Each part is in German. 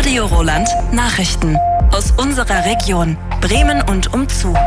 Radio Roland Nachrichten. Aus unserer Region Bremen und umzu.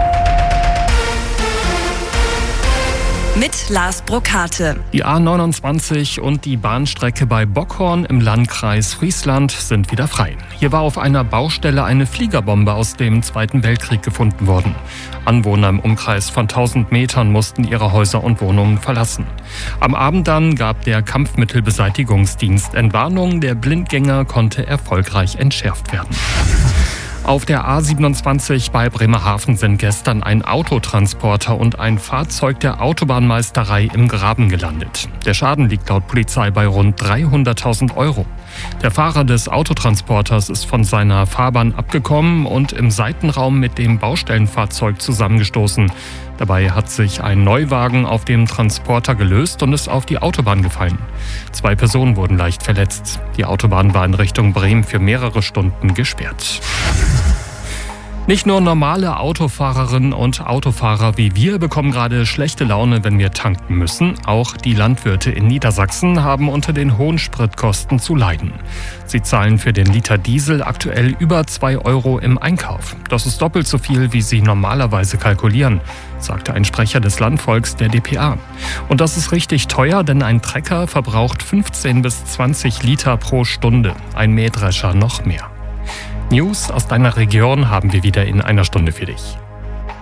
Mit Lars Brokate. Die A29 und die Bahnstrecke bei Bockhorn im Landkreis Friesland sind wieder frei. Hier war auf einer Baustelle eine Fliegerbombe aus dem Zweiten Weltkrieg gefunden worden. Anwohner im Umkreis von 1000 Metern mussten ihre Häuser und Wohnungen verlassen. Am Abend dann gab der Kampfmittelbeseitigungsdienst Entwarnung. Der Blindgänger konnte erfolgreich entschärft werden. Auf der A27 bei Bremerhaven sind gestern ein Autotransporter und ein Fahrzeug der Autobahnmeisterei im Graben gelandet. Der Schaden liegt laut Polizei bei rund 300.000 €. Der Fahrer des Autotransporters ist von seiner Fahrbahn abgekommen und im Seitenraum mit dem Baustellenfahrzeug zusammengestoßen. Dabei hat sich ein Neuwagen auf dem Transporter gelöst und ist auf die Autobahn gefallen. 2 Personen wurden leicht verletzt. Die Autobahn war in Richtung Bremen für mehrere Stunden gesperrt. Nicht nur normale Autofahrerinnen und Autofahrer wie wir bekommen gerade schlechte Laune, wenn wir tanken müssen. Auch die Landwirte in Niedersachsen haben unter den hohen Spritkosten zu leiden. Sie zahlen für den Liter Diesel aktuell über 2 € im Einkauf. Das ist doppelt so viel, wie sie normalerweise kalkulieren, sagte ein Sprecher des Landvolks der dpa. Und das ist richtig teuer, denn ein Trecker verbraucht 15 bis 20 Liter pro Stunde, ein Mähdrescher noch mehr. News aus deiner Region haben wir wieder in einer Stunde für dich.